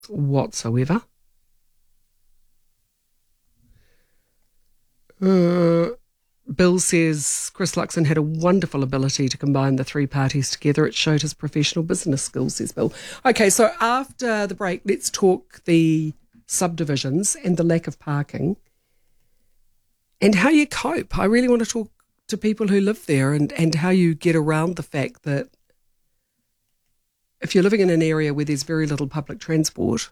whatsoever. Bill says Chris Luxon had a wonderful ability to combine the three parties together. It showed his professional business skills, says Bill. Okay, so after the break, let's talk the subdivisions and the lack of parking and how you cope. I really want to talk to people who live there and how you get around the fact that if you're living in an area where there's very little public transport,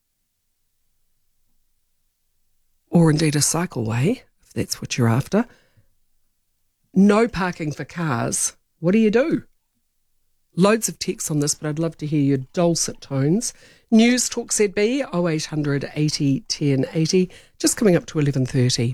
or indeed a cycleway, if that's what you're after, no parking for cars, what do? Loads of texts on this, but I'd love to hear your dulcet tones. News Talk ZB 0800 80 10 80, just coming up to 11:30.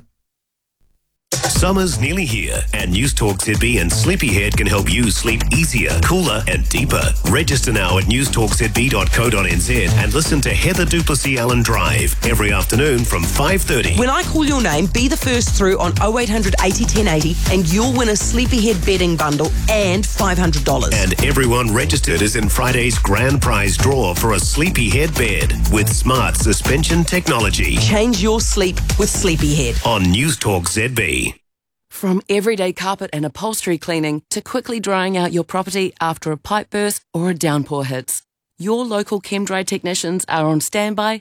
Summer's nearly here, and News Talk ZB and Sleepyhead can help you sleep easier, cooler and deeper. Register now at newstalkzb.co.nz and listen to Heather Duplessis Allen Drive every afternoon from 5:30. When I call your name, be the first through on 0800 80 10 80 and you'll win a Sleepyhead bedding bundle and $500. And everyone registered is in Friday's grand prize draw for a Sleepyhead bed with smart suspension technology. Change your sleep with Sleepyhead. On News Talk ZB. From everyday carpet and upholstery cleaning to quickly drying out your property after a pipe burst or a downpour hits, your local ChemDry technicians are on standby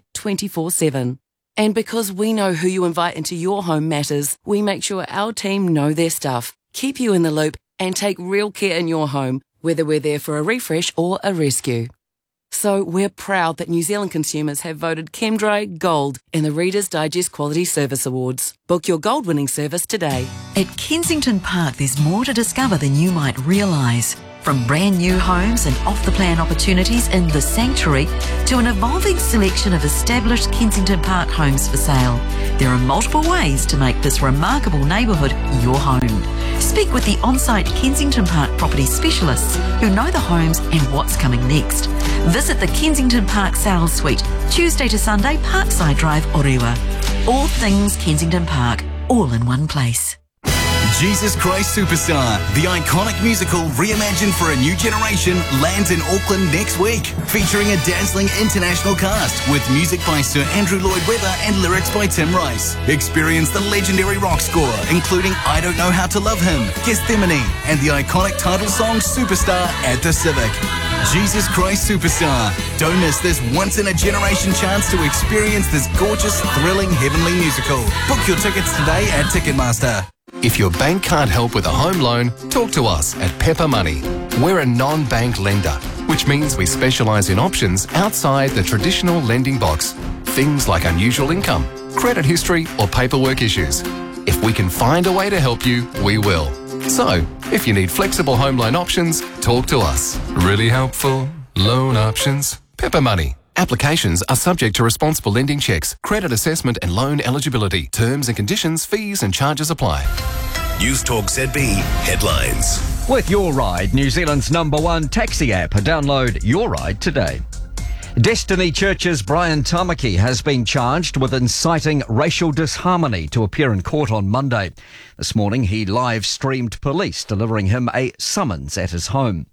24/7. And because we know who you invite into your home matters, we make sure our team know their stuff, keep you in the loop and take real care in your home, whether we're there for a refresh or a rescue. So we're proud that New Zealand consumers have voted ChemDry Gold in the Reader's Digest Quality Service Awards. Book your gold-winning service today. At Kensington Park, there's more to discover than you might realise. From brand new homes and off-the-plan opportunities in the Sanctuary to an evolving selection of established Kensington Park homes for sale, there are multiple ways to make this remarkable neighbourhood your home. Speak with the on-site Kensington Park property specialists who know the homes and what's coming next. Visit the Kensington Park Sales Suite, Tuesday to Sunday, Parkside Drive, Orewa. All things Kensington Park, all in one place. Jesus Christ Superstar, the iconic musical reimagined for a new generation, lands in Auckland next week, featuring a dazzling international cast with music by Sir Andrew Lloyd Webber and lyrics by Tim Rice. Experience the legendary rock score, including I Don't Know How to Love Him, Gethsemane, and the iconic title song Superstar at the Civic. Jesus Christ Superstar. Don't miss this once-in-a-generation chance to experience this gorgeous, thrilling, heavenly musical. Book your tickets today at Ticketmaster. If your bank can't help with a home loan, talk to us at Pepper Money. We're a non-bank lender, which means we specialise in options outside the traditional lending box. Things like unusual income, credit history or paperwork issues. If we can find a way to help you, we will. So, if you need flexible home loan options, talk to us. Really helpful loan options. Pepper Money. Applications are subject to responsible lending checks, credit assessment and loan eligibility. Terms and conditions, fees and charges apply. News Talk ZB headlines. With Your Ride, New Zealand's #1 taxi app. Download Your Ride today. Destiny Church's Brian Tamaki has been charged with inciting racial disharmony to appear in court on Monday. This morning he live-streamed police delivering him a summons at his home.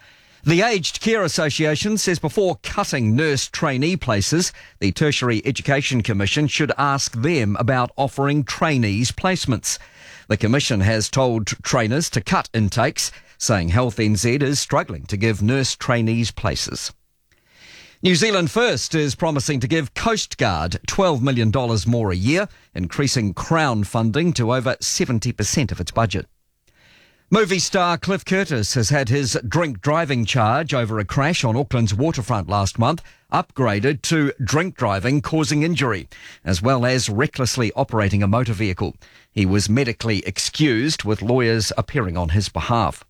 The Aged Care Association says before cutting nurse trainee places, the Tertiary Education Commission should ask them about offering trainees placements. The Commission has told trainers to cut intakes, saying Health NZ is struggling to give nurse trainees places. New Zealand First is promising to give Coast Guard $12 million more a year, increasing Crown funding to over 70% of its budget. Movie star Cliff Curtis has had his drink driving charge over a crash on Auckland's waterfront last month upgraded to drink driving causing injury, as well as recklessly operating a motor vehicle. He was medically excused, with lawyers appearing on his behalf.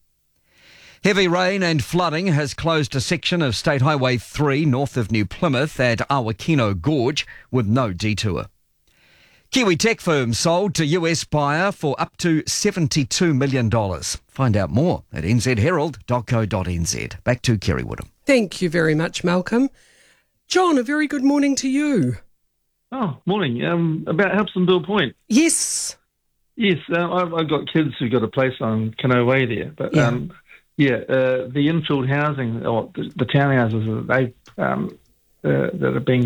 Heavy rain and flooding has closed a section of State Highway 3 north of New Plymouth at Awakino Gorge with no detour. Kiwi tech firm sold to US buyer for up to $72 million. Find out more at nzherald.co.nz. Back to Kerry Woodham. Thank you very much, Malcolm. John, a very good morning to you. Oh, morning. About Hobsonville Point. Yes. Yes, I've got kids who've got a place on Kanoa Way there. But, the infield housing, or the townhouses, that are being